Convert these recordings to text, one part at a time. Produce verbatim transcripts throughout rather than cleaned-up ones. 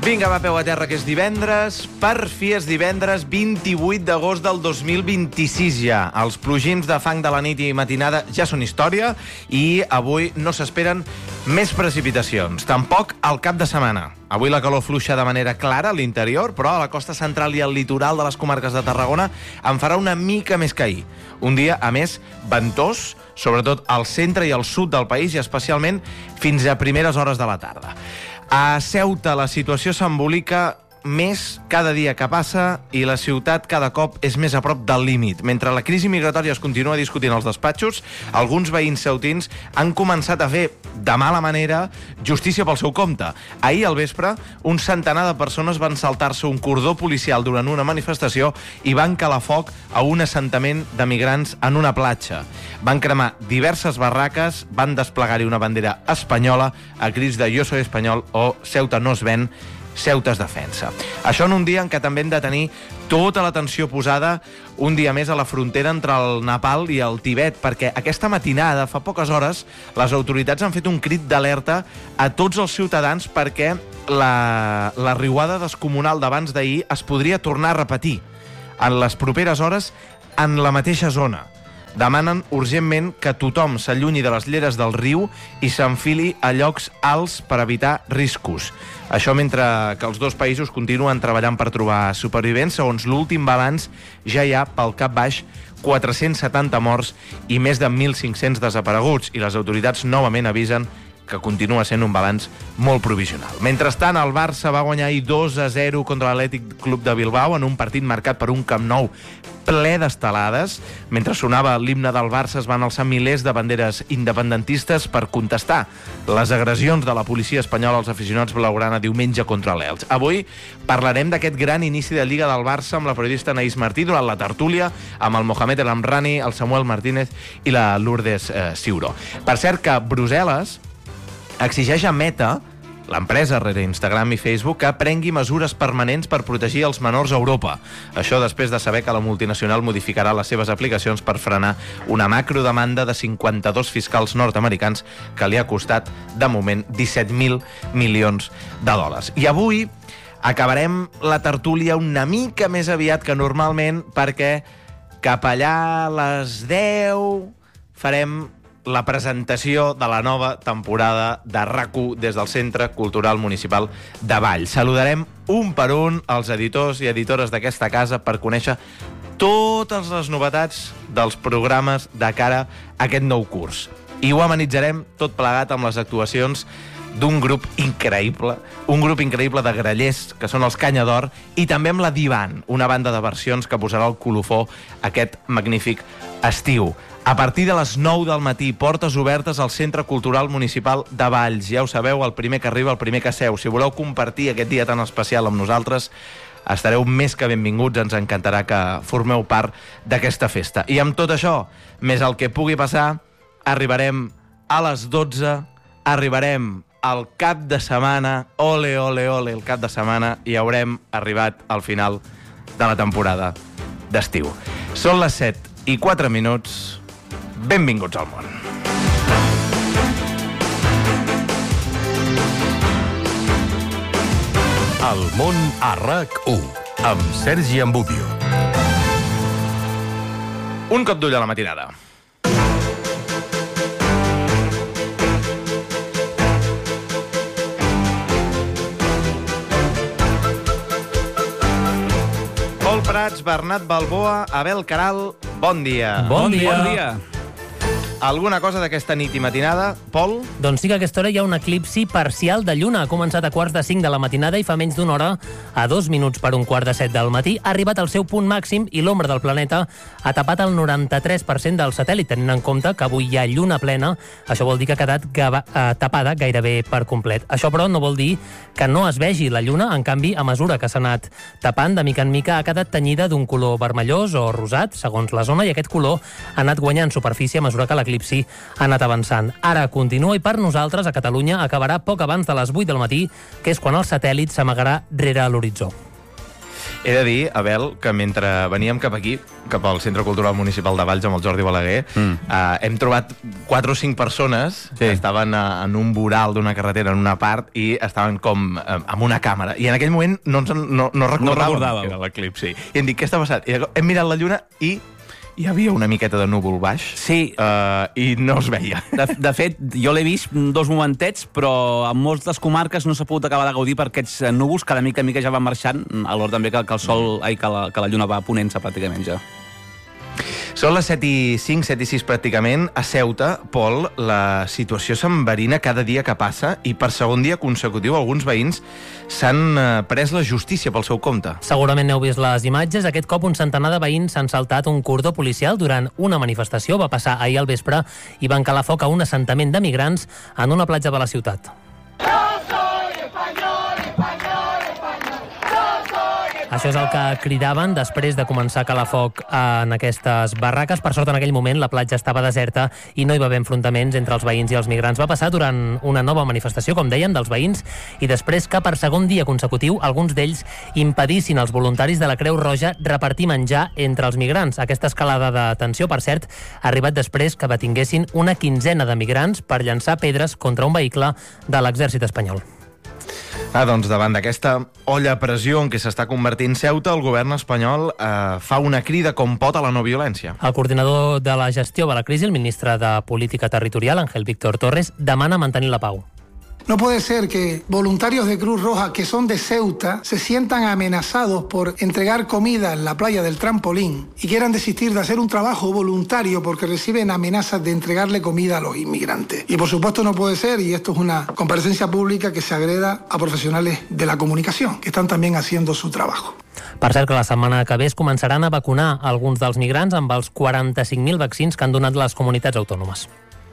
Vinga, va, peu a terra, que és divendres. Per fi és divendres vint-i-vuit d'agost del dos mil vint-i-sis ja. Els plogins de fang de la nit i matinada ja són història i avui no s'esperen més precipitacions. Tampoc al cap de setmana. Avui la calor fluixa de manera clara a l'interior, però a la costa central i al litoral de les comarques de Tarragona en farà una mica més que ahir. Un dia, a més, ventós, sobretot al centre i al sud del país i especialment fins a primeres hores de la tarda. A Ceuta la situació s'embolica més cada dia que passa i la ciutat cada cop és més a prop del límit. Mentre la crisi migratòria es continua discutint als despatxos, alguns veïns ceutins han començat a fer de mala manera justícia pel seu compte. Ahir al vespre, un centenar de persones van saltar-se un cordó policial durant una manifestació i van calar foc a un assentament de migrants en una platja. Van cremar diverses barraques, van desplegar-hi una bandera espanyola a crits de "Yo soy espanyol" o "Ceuta no es ven", Ceuta es defensa. Això en un dia en què també hem de tenir tota l'atenció posada un dia més a la frontera entre el Nepal i el Tibet, perquè aquesta matinada, fa poques hores, les autoritats han fet un crit d'alerta a tots els ciutadans perquè la, la riuada descomunal d'abans d'ahir es podria tornar a repetir en les properes hores en la mateixa zona. Demanen urgentment que tothom s'allunyi de les lleres del riu i s'enfili a llocs alts per evitar riscos. Això mentre que els dos països continuen treballant per trobar supervivents. Segons l'últim balanç, ja hi ha, pel cap baix, quatre-cents setanta morts i més de mil cinc-cents desapareguts, i les autoritats novament avisen que continua sent un balanç molt provisional. Mentrestant, el Barça va guanyar ahir dos a zero contra l'Atlètic Club de Bilbao en un partit marcat per un Camp Nou ple d'estelades. Mentre sonava l'himne del Barça, es van alçar milers de banderes independentistes per contestar les agressions de la policia espanyola als aficionats blaugrana diumenge contra l'Elx. Avui parlarem d'aquest gran inici de Lliga del Barça amb la periodista Anaïs Martí durant la tertúlia amb el Mohamed El Amrani, el Samuel Martínez i la Lourdes eh, Ciuró. Per cert que Brussel·les exigeix a Meta, l'empresa rere Instagram i Facebook, que prengui mesures permanents per protegir els menors a Europa. Això després de saber que la multinacional modificarà les seves aplicacions per frenar una macrodemanda de cinquanta-dos fiscals nord-americans que li ha costat, de moment, disset mil milions de dòlars. I avui acabarem la tertúlia una mica més aviat que normalment, perquè cap allà a les deu farem la presentació de la nova temporada de RAC1 des del Centre Cultural Municipal de Valls. Saludarem un per un els editors i editores d'aquesta casa per conèixer totes les novetats dels programes de cara a aquest nou curs. I ho amenitzarem tot plegat amb les actuacions d'un grup increïble, un grup increïble de grallers, que són els Canya d'Or, i també amb la Divan, una banda de versions que posarà el colofó aquest magnífic estiu. A partir de les nou del matí, portes obertes al Centre Cultural Municipal de Valls. Ja ho sabeu, el primer que arriba, el primer que seu. Si voleu compartir aquest dia tan especial amb nosaltres, estareu més que benvinguts. Ens encantarà que formeu part d'aquesta festa. I amb tot això, més el que pugui passar, arribarem a les dotze, arribarem al cap de setmana, ole, ole, ole, el cap de setmana, i haurem arribat al final de la temporada d'estiu. Són les set i quatre minuts. Benvinguts al món. El món a RAC1, amb Sergi Ambudio. Un cop d'ull a la matinada. Pol Prats, Bernat Balboa, Abel Caral, bon dia. Bon dia. Bon dia. Alguna cosa d'aquesta nit i matinada, Pol? Doncs sí que a aquesta hora hi ha un eclipsi parcial de lluna. Ha començat a quarts de cinc de la matinada i fa menys d'una hora, a dos minuts per un quart de set del matí, ha arribat al seu punt màxim i l'ombra del planeta ha tapat el noranta-tres per cent del satèl·lit, tenint en compte que avui hi ha lluna plena. Això vol dir que ha quedat gava, eh, tapada gairebé per complet. Això, però, no vol dir que no es vegi la lluna. En canvi, a mesura que s'ha anat tapant, de mica en mica ha quedat tenyida d'un color vermellós o rosat, segons la zona, i aquest color ha anat guanyant superfície a mesura que l'eclipsi ha anat avançant. Ara continua i per nosaltres, a Catalunya, acabarà poc abans de les vuit del matí, que és quan el satèl·lit s'amagarà rere l'horitzó. He de dir, Abel, que mentre veníem cap aquí, cap al Centre Cultural Municipal de Valls amb el Jordi Balaguer, mm. eh, hem trobat quatre o cinc persones sí. que estaven a, en un voral d'una carretera en una part i estaven com eh, amb una càmera. I en aquell moment no, ens, no, no recordàvem no recordàvem. que era l'eclipsi. I hem dit, què està passant? I hem mirat la lluna i hi havia una miqueta de núvol baix sí. uh, i no es veia. De, de fet, jo l'he vist dos momentets, però en moltes comarques no s'ha pogut acabar de gaudir per aquests núvols que de mica en mica ja van marxant, alhora també que, que el sol, ai, que la, que la lluna va ponent-se pràcticament ja. Són les set i cinc, set i sis pràcticament. A Ceuta, Pol, la situació s'enverina cada dia que passa i per segon dia consecutiu alguns veïns s'han pres la justícia pel seu compte. Segurament n'heu vist les imatges. Aquest cop un centenar de veïns s'han saltat un cordó policial durant una manifestació. Va passar ahir al vespre i van calar foc a un assentament de migrants en una platja de la ciutat. Això és el que cridaven després de començar a calar foc en aquestes barraques. Per sort, en aquell moment, la platja estava deserta i no hi va haver enfrontaments entre els veïns i els migrants. Va passar durant una nova manifestació, com deien, dels veïns, i després que per segon dia consecutiu alguns d'ells impedissin als voluntaris de la Creu Roja repartir menjar entre els migrants. Aquesta escalada de tensió, per cert, ha arribat després que batinguessin una quinzena de migrants per llançar pedres contra un vehicle de l'exèrcit espanyol. Ah, doncs davant d'aquesta olla a pressió en què s'està convertint Ceuta, el govern espanyol eh, fa una crida com pot a la no violència. El coordinador de la gestió de la crisi, el ministre de Política Territorial, Ángel Víctor Torres, demana mantenir la pau. No puede ser que voluntarios de Cruz Roja que son de Ceuta se sientan amenazados por entregar comida en la playa del Trampolín y quieran desistir de hacer un trabajo voluntario porque reciben amenazas de entregarle comida a los inmigrantes. Y por supuesto no puede ser, y esto es una comparecencia pública, que se agreda a profesionales de la comunicación, que están también haciendo su trabajo. Per cert, que la setmana que ve es començaran a vacunar alguns dels migrants amb els quaranta-cinc mil vaccins que han donat les comunitats autònomes.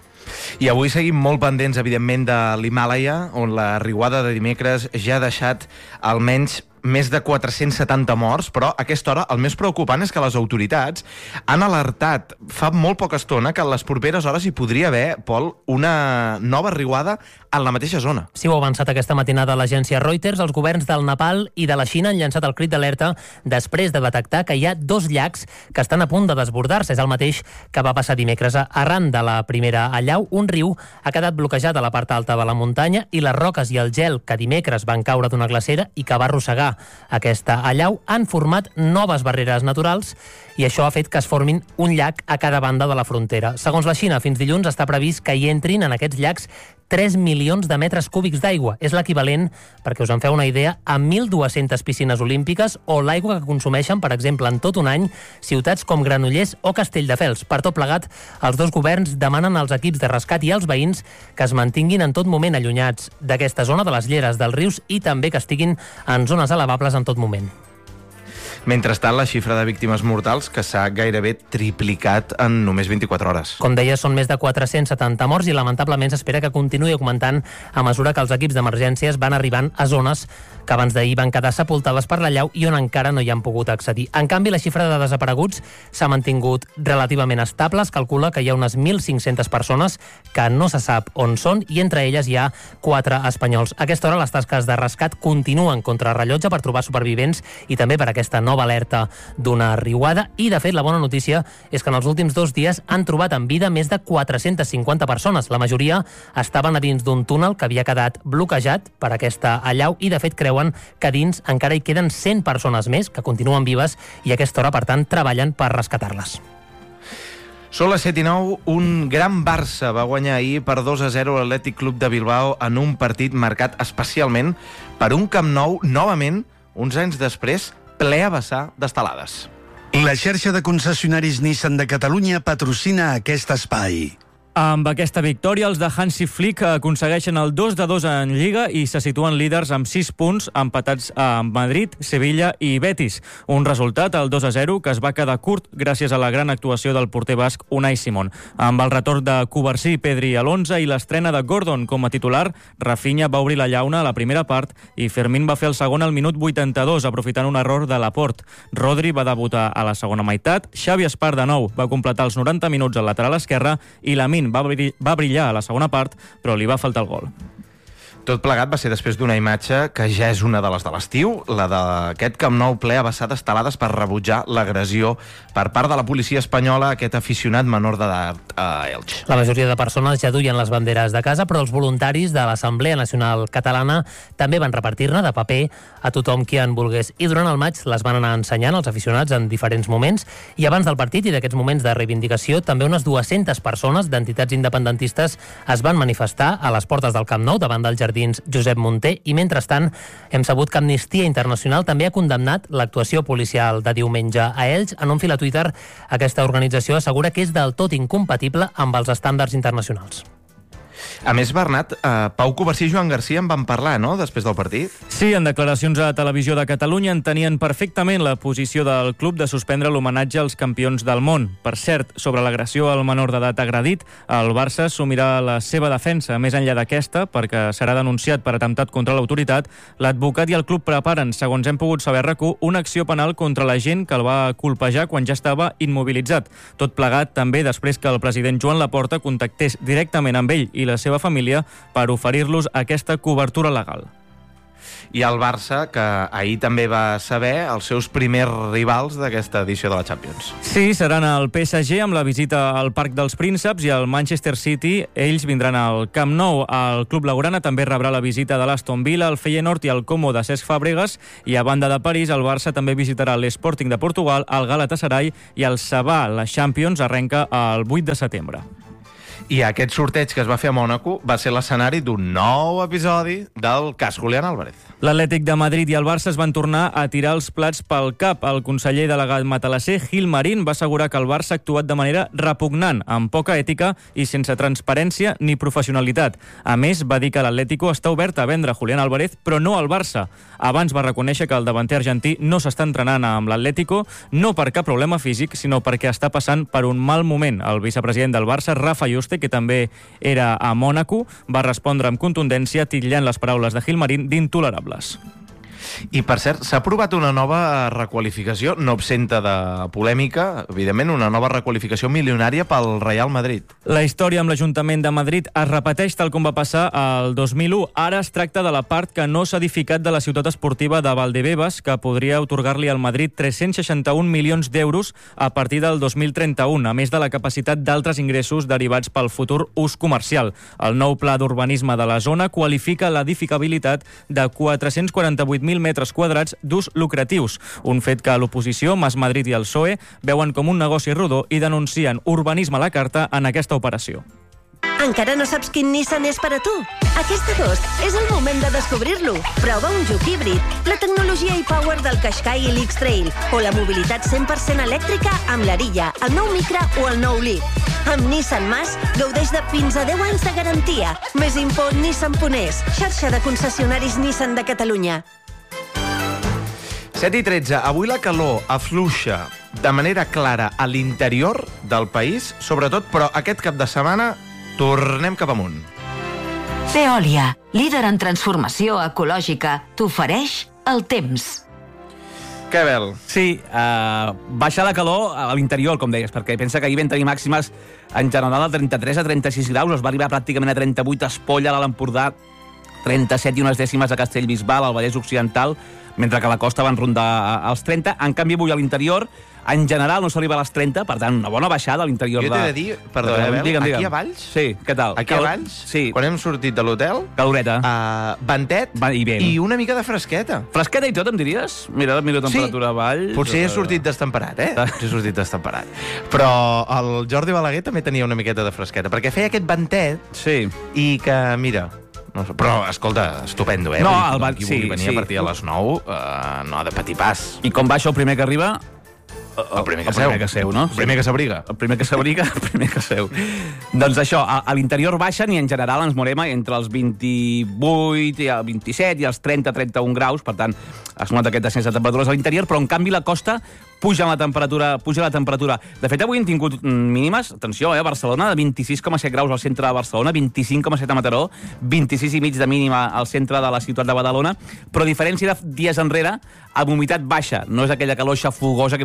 I avui seguim molt pendents, evidentment, de l'Himàlaia, on la riuada de dimecres ja ha deixat almenys més de quatre-cents setanta morts, però a aquesta hora el més preocupant és que les autoritats han alertat fa molt poca estona que en les properes hores hi podria haver, Pol, una nova riuada en la mateixa zona. Sí, ho ha avançat aquesta matinada l'agència Reuters. Els governs del Nepal i de la Xina han llançat el crit d'alerta després de detectar que hi ha dos llacs que estan a punt de desbordar-se. És el mateix que va passar dimecres. Arran de la primera allau, un riu ha quedat bloquejat a la part alta de la muntanya i les roques i el gel que dimecres van caure d'una glacera i que va arrossegar aquesta allau han format noves barreres naturals i això ha fet que es formin un llac a cada banda de la frontera. Segons la Xina, fins dilluns està previst que hi entrin en aquests llacs tres milions de metres cúbics d'aigua. És l'equivalent, perquè us en feu una idea, a mil dues-centes piscines olímpiques o l'aigua que consumeixen, per exemple, en tot un any, ciutats com Granollers o Castelldefels. Per tot plegat, els dos governs demanen als equips de rescat i als veïns que es mantinguin en tot moment allunyats d'aquesta zona, de les lleres dels rius, i també que estiguin en zones elevables en tot moment. Mentrestant, la xifra de víctimes mortals que s'ha gairebé triplicat en només vint-i-quatre hores. Com deia, són més de quatre-cents setanta morts i lamentablement s'espera que continuï augmentant a mesura que els equips d'emergències van arribant a zones que abans d'ahir van quedar sepultades per la llau i on encara no hi han pogut accedir. En canvi, la xifra de desapareguts s'ha mantingut relativament estable. Es calcula que hi ha unes mil cinc-centes persones que no se sap on són i entre elles hi ha quatre espanyols. A aquesta hora les tasques de rescat continuen contra rellotge per trobar supervivents i també per aquesta nova alerta d'una riuada. I, de fet, la bona notícia és que en els últims dos dies han trobat en vida més de quatre-centes cinquanta persones. La majoria estaven a dins d'un túnel que havia quedat bloquejat per aquesta allau i, de fet, creuen que dins encara hi queden cent persones més que continuen vives i a aquesta hora, per tant, treballen per rescatar-les. Són les set i nou. Un gran Barça va guanyar ahir per dos a zero l'Atlètic Club de Bilbao en un partit marcat especialment per un Camp Nou, novament, uns anys després, ple a vessar d'estelades. La xarxa de concessionaris Nissan de Catalunya patrocina aquest espai. Amb aquesta victòria, els de Hansi Flick aconsegueixen el dos a dos en Lliga i se situen líders amb sis punts, empatats amb Madrid, Sevilla i Betis. Un resultat, el dos a zero, que es va quedar curt gràcies a la gran actuació del porter basc Unai Simón. Amb el retorn de Covarsí, Pedri a l'onze i l'estrena de Gordon com a titular, Rafinha va obrir la llauna a la primera part i Fermín va fer el segon al minut vuitanta-dos, aprofitant un error de Laporte. Rodri va debutar a la segona meitat, Xavi Espart de nou va completar els noranta minuts al lateral esquerre i Lamine va brillar a la segona part, però li va faltar el gol. tot plegat va ser després d'una imatge que ja és una de les de l'estiu, la d'aquest Camp Nou ple a vessades talades per rebutjar l'agressió per part de la policia espanyola a aquest aficionat menor d'edat a Elx. La majoria de persones ja duien les banderes de casa, però els voluntaris de l'Assemblea Nacional Catalana també van repartir-ne de paper a tothom qui en volgués. I durant el maig les van anar ensenyant als aficionats en diferents moments, i abans del partit i d'aquests moments de reivindicació, també unes dues-centes persones d'entitats independentistes es van manifestar a les portes del Camp Nou davant dels jardins Josep Munter, i mentrestant hem sabut que Amnistia Internacional també ha condemnat l'actuació policial de diumenge a Elx. En un fil a Twitter, aquesta organització assegura que és del tot incompatible amb els estàndards internacionals. A més, Bernat, eh, Pau Covarsí i Joan Garcia en van parlar, no?, després del partit? Sí, en declaracions a Televisió de Catalunya entenien perfectament la posició del club de suspendre l'homenatge als campions del món. Per cert, sobre l'agressió al menor d'edat agredit, el Barça assumirà la seva defensa. Més enllà d'aquesta, perquè serà denunciat per atemptat contra l'autoritat, l'advocat i el club preparen, segons hem pogut saber a RAC1, una acció penal contra la gent que el va colpejar quan ja estava immobilitzat. Tot plegat també després que el president Joan Laporta contactés directament amb ell i la seva família per oferir-los aquesta cobertura legal. I el Barça, que ahir també va saber els seus primers rivals d'aquesta edició de la Champions. Sí, seran el P S G amb la visita al Parc dels Prínceps i el Manchester City. Ells vindran al Camp Nou. El club blaugrana també rebrà la visita de l'Aston Villa, el Feyenoord i el Como de Cesc Fàbregas, i a banda de París, el Barça també visitarà l'Sporting de Portugal, el Galatasaray i el Sabah. La Champions arrenca el vuit de setembre. I aquest sorteig que es va fer a Mònaco va ser l'escenari d'un nou episodi del cas Julián Álvarez. L'Atlètic de Madrid i el Barça es van tornar a tirar els plats pel cap. El conseller delegat matalasser, Gil Marín, va assegurar que el Barça ha actuat de manera repugnant, amb poca ètica i sense transparència ni professionalitat. A més, va dir que l'Atlético està obert a vendre Julián Álvarez, però no al Barça. Abans va reconèixer que el davanter argentí no s'està entrenant amb l'Atlético, no per cap problema físic, sinó perquè està passant per un mal moment. El vicepresident del Barça, Rafa Yuste, que també era a Mònaco, va respondre amb contundència titllant les paraules de Gil Marín d'intolerables. I, per cert, s'ha aprovat una nova requalificació, no absenta de polèmica, evidentment, una nova requalificació milionària pel Real Madrid. La història amb l'Ajuntament de Madrid es repeteix tal com va passar el dos mil u. Ara es tracta de la part que no s'ha edificat de la ciutat esportiva de Valdebebas, que podria otorgar-li al Madrid tres-cents seixanta-un milions d'euros a partir del dos mil trenta-u, a més de la capacitat d'altres ingressos derivats pel futur ús comercial. El nou pla d'urbanisme de la zona qualifica l'edificabilitat de quatre-cents quaranta-vuit mil metres quadrats d'ús lucratius, un fet que l'oposició, Mas Madrid i el P S O E, veuen com un negoci rodó i denuncien urbanisme a la carta en aquesta operació. Encara no saps quin Nissan és per a tu? Aquest agost és el moment de descobrir-lo. Prova un Juke híbrid, la tecnologia e-Power del Qashqai i l'X-Trail, o la mobilitat cent per cent elèctrica amb l'Arilla, el nou Micra o el nou Leaf. Amb Nissan Mas gaudeix de fins a deu anys de garantia. Més info nissan punt es, xarxa de concessionaris Nissan de Catalunya. set i tretze. Avui la calor afluixa de manera clara a l'interior del país, sobretot, però aquest cap de setmana tornem cap amunt. Veolia, líder en transformació ecològica, t'ofereix el temps. Què, Bel? Sí, uh, baixa la calor a l'interior, com deies, perquè pensa que ahir vam tenir màximes en general de trenta-tres a trenta-sis graus, es va arribar pràcticament a trenta-vuit a Espolla, a l'Empordà, trenta-set i unes dècimes a Castellbisbal, al Vallès Occidental, mentre que a la costa van rondar als trenta. En canvi, avui a l'interior, en general, no s'arriba a les trenta, per tant, una bona baixada a l'interior de... Jo t'he de dir, perdó, de... Abel, digue'm, digue'm. aquí a Valls... Sí, què tal? Aquí Cal... a Valls, sí. Quan hem sortit de l'hotel... Caloreta. Uh, ventet Va, i, vent. i una mica de fresqueta. Fresqueta i tot, em diries? Mira, mira la temperatura sí. a Valls... Potser he sortit destemperat, eh? Potser he sortit destemperat. Però el Jordi Balaguer també tenia una miqueta de fresqueta, perquè feia aquest ventet sí. i que, mira... No sé, però, escolta, estupendo, eh? No, Vull dir, el va... qui sí, vulgui venir sí. a partir de les nou, uh, no ha de patir pas. I com va això, el primer que arriba... El primer que el seu. primer que seu, no? El primer que s'abriga. El primer que s'abriga, el primer que seu. Doncs això, a, a l'interior baixen i en general ens morem entre els vint-i-vuit, i el vint-i-set i els trenta a trenta-un graus, per tant, es nota aquest descens de temperatures a l'interior, però en canvi la costa puja la temperatura, puja la temperatura. De fet, avui hem tingut mínimes, atenció, eh, a Barcelona, de vint-i-sis coma set graus al centre de Barcelona, vint-i-cinc coma set a Mataró, vint-i-sis i mig de mínima al centre de la ciutat de Badalona, però a diferència de dies enrere, amb humitat baixa, no és aquella calor xafogosa que hem tingut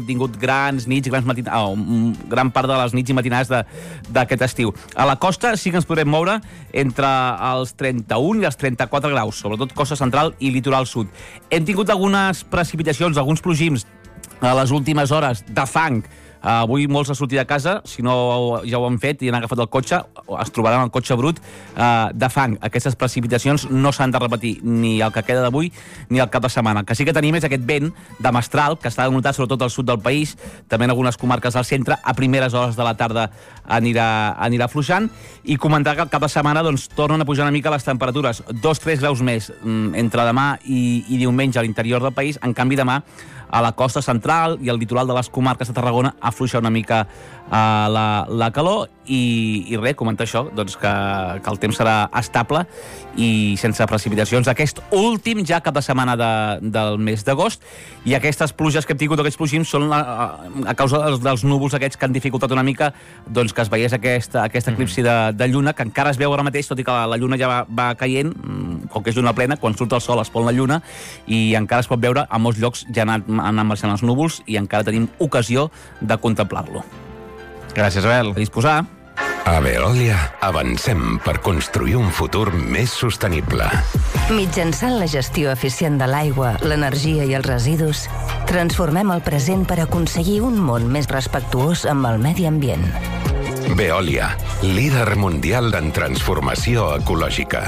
grans nits, grans matin... oh, gran part de les nits i matinades d'aquest estiu. A la costa sí que ens podrem moure entre els trenta-un i els trenta-quatre graus, sobretot costa central i litoral sud. Hem tingut algunes precipitacions, alguns plogims a les últimes hores de fang. Uh, avui molts a sortir de casa, si no ja ho han fet i han agafat el cotxe, es trobaran el cotxe brut uh, de fang. Aquestes precipitacions no s'han de repetir ni el que queda d'avui ni el cap de setmana. El que sí que tenim és aquest vent de mestral, que està notat sobretot al sud del país, també en algunes comarques del centre, a primeres hores de la tarda anirà, anirà afluixant, i comentar que el cap de setmana doncs, tornen a pujar una mica les temperatures, dos tres graus més entre demà i, i diumenge a l'interior del país. En canvi, demà a la costa central i al litoral de les comarques de Tarragona afluixa una mica uh, la, la calor i, i res, comentar això, doncs que, que el temps serà estable i sense precipitacions aquest últim ja cap de setmana de, del mes d'agost, i aquestes pluges que hem tingut, aquests plogims, són a, a causa dels, dels núvols aquests que han dificultat una mica doncs, que es veiés aquesta, aquesta eclipsi de, de lluna, que encara es veu ara mateix, tot i que la, la lluna ja va, va caient, com que és lluna plena, quan surt el sol es pon la lluna, i encara es pot veure, a molts llocs ja han anat han marxant els núvols i encara tenim ocasió de contemplar-lo. Gràcies, Abel. A disposar. A Veolia avancem per construir un futur més sostenible. Mitjançant la gestió eficient de l'aigua, l'energia i els residus, transformem el present per aconseguir un món més respectuós amb el medi ambient. Veolia, líder mundial en transformació ecològica.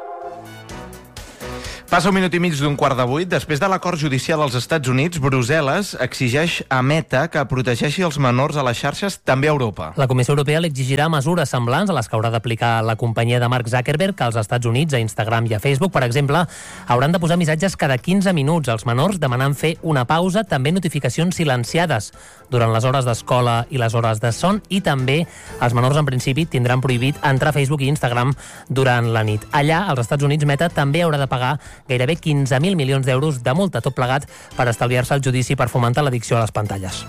Passa un minut i mig d'un quart de vuit. Després de l'acord judicial als Estats Units, Brussel·les exigeix a Meta que protegeixi els menors a les xarxes també a Europa. La Comissió Europea li exigirà mesures semblants a les que haurà d'aplicar la companyia de Mark Zuckerberg als Estats Units, a Instagram i a Facebook. Per exemple, hauran de posar missatges cada quinze minuts als menors demanant fer una pausa, també notificacions silenciades durant les hores d'escola i les hores de son, i també els menors en principi tindran prohibit entrar a Facebook i Instagram durant la nit. Allà, als Estats Units, Meta també haurà de pagar gairebé quinze mil milions d'euros de multa, tot plegat per estalviar-se el judici per fomentar l'addicció a les pantalles.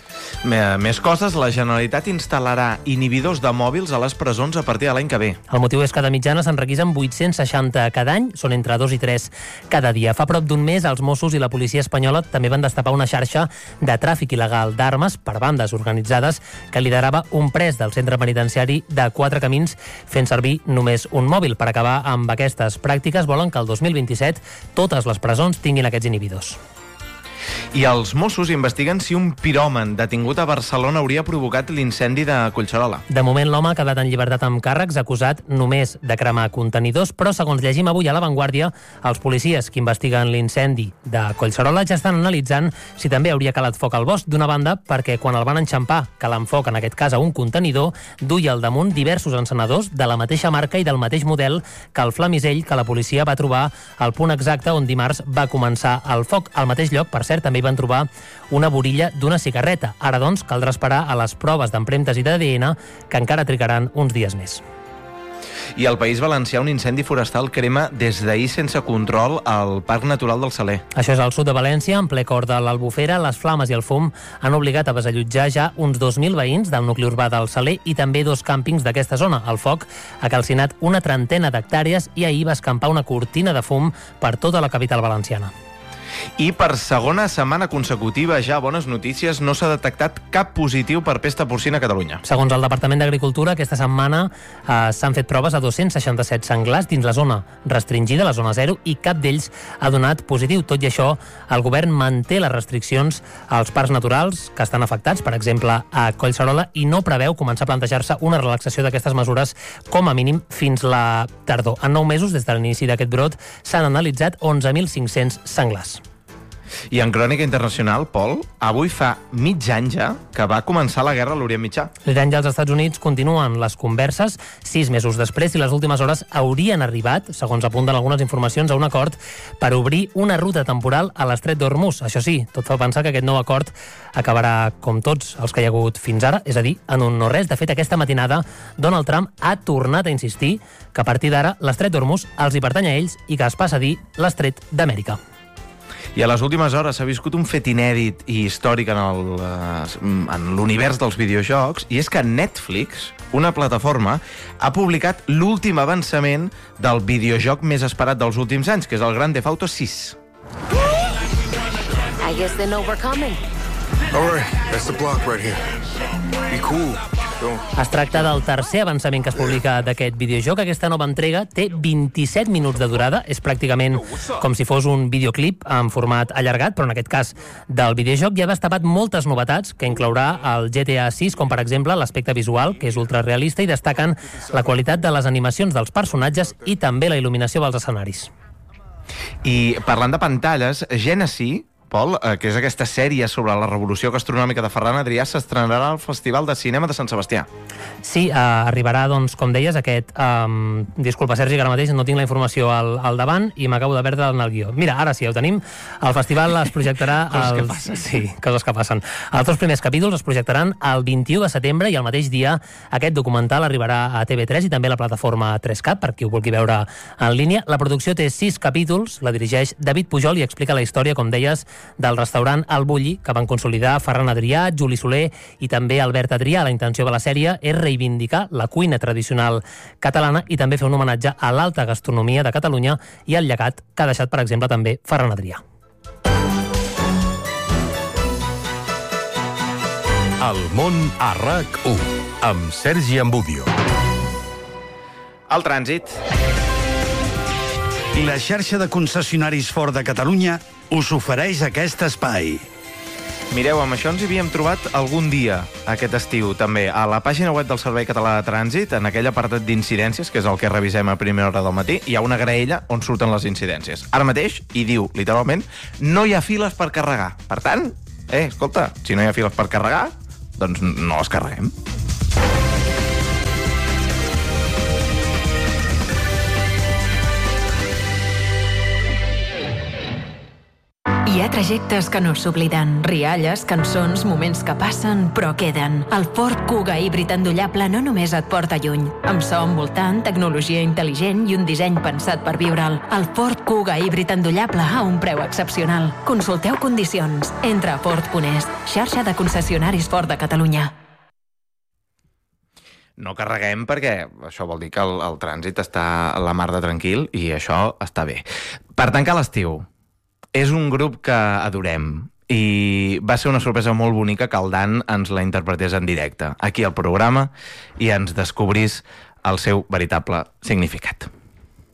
Més coses, la Generalitat instal·larà inhibidors de mòbils a les presons a partir de l'any que ve. El motiu és que de mitjana se'n requisen vuit-cents seixanta cada any, són entre dos i tres cada dia. Fa prop d'un mes, els Mossos i la policia espanyola també van destapar una xarxa de tràfic il·legal d'armes per bandes organitzades que liderava un pres del centre penitenciari de Quatre Camins fent servir només un mòbil. Per acabar amb aquestes pràctiques, volen que el dos mil vint-i-set totes les presons tinguin aquests inhibidors. I els Mossos investiguen si un piròman detingut a Barcelona hauria provocat l'incendi de Collserola. De moment, l'home ha quedat en llibertat amb càrrecs, acusat només de cremar contenidors, però, segons llegim avui a La Vanguardia, els policies que investiguen l'incendi de Collserola ja estan analitzant si també hauria calat foc al bosc. D'una banda, perquè quan el van enxampar, calant foc, en aquest cas a un contenidor, duia al damunt diversos encenedors de la mateixa marca i del mateix model que el flamisell que la policia va trobar al punt exacte on dimarts va començar el foc. Al mateix lloc, per cert, també hi van trobar una borilla d'una cigarreta. Ara, doncs, caldrà esperar a les proves d'empremtes i d'A D N, que encara trigaran uns dies més. I al País Valencià, un incendi forestal crema des d'ahir sense control al Parc Natural del Saler. Això és al sud de València, en ple cor de l'Albufera. Les flames i el fum han obligat a desallotjar ja uns dos mil veïns del nucli urbà del Saler i també dos càmpings d'aquesta zona. El foc ha calcinat una trentena d'hectàrees i ahir va escampar una cortina de fum per tota la capital valenciana. I per segona setmana consecutiva, ja bones notícies, no s'ha detectat cap positiu per pesta porcina a Catalunya. Segons el Departament d'Agricultura, aquesta setmana eh, s'han fet proves a dos-cents seixanta-set senglars dins la zona restringida, la zona zero, i cap d'ells ha donat positiu. Tot i això, el govern manté les restriccions als parcs naturals que estan afectats, per exemple, a Collserola, i no preveu començar a plantejar-se una relaxació d'aquestes mesures com a mínim fins la tardor. En nou mesos, des de l'inici d'aquest brot, s'han analitzat onze mil cinc-cents senglars. I en crònica internacional, Pol, avui fa mig any ja que va començar la guerra a l'Orient Mitjà. L'Iran i els Estats Units continuen les converses sis mesos després, i les últimes hores haurien arribat, segons apunten algunes informacions, a un acord per obrir una ruta temporal a l'estret d'Hormuz. Això sí, tot fa pensar que aquest nou acord acabarà com tots els que hi ha hagut fins ara, és a dir, en un no res. De fet, aquesta matinada, Donald Trump ha tornat a insistir que a partir d'ara l'estret d'Hormuz els hi pertany a ells i que es passa a dir l'estret d'Amèrica. I a les últimes hores s'ha viscut un fet inèdit i històric en el, en l'univers dels videojocs, i és que Netflix, una plataforma, ha publicat l'últim avançament del videojoc més esperat dels últims anys, que és el Grand Theft Auto sis. I guess they know we're coming. All right, that's the block right here. Be cool. Es tracta del tercer avançament que es publica d'aquest videojoc. Aquesta nova entrega té vint-i-set minuts de durada. És pràcticament com si fos un videoclip en format allargat, però en aquest cas del videojoc ja ha destapat moltes novetats que inclourà el G T A sis, com per exemple l'aspecte visual, que és ultrarealista, i destaquen la qualitat de les animacions dels personatges i també la il·luminació dels escenaris. I parlant de pantalles, Genesee, Pol, eh, que és aquesta sèrie sobre la revolució gastronòmica de Ferran Adrià, s'estrenarà al Festival de Cinema de Sant Sebastià. Sí, eh, arribarà, doncs, com deies, aquest... Eh, disculpa, Sergi, que ara mateix no tinc la informació al, al davant i m'acabo de perdre en el guió. Mira, ara sí, ja ho tenim. El festival es projectarà... Coses els... que passen. Sí, coses que passen. Els dos primers capítols es projectaran el vint-i-u de setembre i el mateix dia aquest documental arribarà a T V tres i també a la plataforma tres cat, per qui ho vulgui veure en línia. La producció té sis capítols, la dirigeix David Pujol i explica la història, com deies, del restaurant El Bulli, que van consolidar Ferran Adrià, Juli Soler i també Albert Adrià. La intenció de la sèrie és reivindicar la cuina tradicional catalana i també fer un homenatge a l'alta gastronomia de Catalunya i al llegat que ha deixat, per exemple, també Ferran Adrià. El món a RAC u, amb Sergi Ambudio. El trànsit. La xarxa de concessionaris Ford de Catalunya us ofereix aquest espai. Mireu, amb això ens hi havíem trobat algun dia aquest estiu, també, a la pàgina web del Servei Català de Trànsit, en aquell apartat d'incidències, que és el que revisem a primera hora del matí, hi ha una graella on surten les incidències. Ara mateix, hi diu, literalment, no hi ha files per carregar. Per tant, eh, escolta, si no hi ha files per carregar, doncs no les carreguem. Hi ha trajectes que no s'obliden, rialles, cançons, moments que passen, però queden. El Ford Kuga híbrid endollable no només et porta lluny. Amb so envoltant, tecnologia intel·ligent i un disseny pensat per viure'l. El Ford Kuga híbrid endollable a un preu excepcional. Consulteu condicions. Entra a Ford punt es, xarxa de concessionaris Ford de Catalunya. No carreguem perquè això vol dir que el, el trànsit està a la mar de tranquil i això està bé. Per tancar l'estiu, és un grup que adorem i va ser una sorpresa molt bonica que el Dan ens la interpretés en directe aquí al programa i ens descobrís el seu veritable significat.